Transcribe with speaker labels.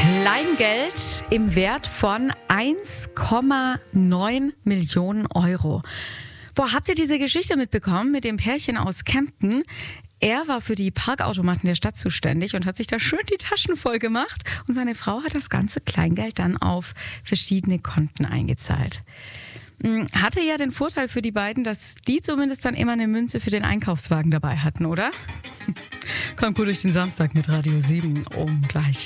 Speaker 1: Kleingeld im Wert von 1,9 Millionen Euro. Boah, habt ihr diese Geschichte mitbekommen mit dem Pärchen aus Kempten? Er war für die Parkautomaten der Stadt zuständig und hat sich da schön die Taschen voll gemacht. Und seine Frau hat das ganze Kleingeld dann auf verschiedene Konten eingezahlt. Hatte ja den Vorteil für die beiden, dass die zumindest dann immer eine Münze für den Einkaufswagen dabei hatten, oder? Kommt gut durch den Samstag mit Radio 7. Gleich.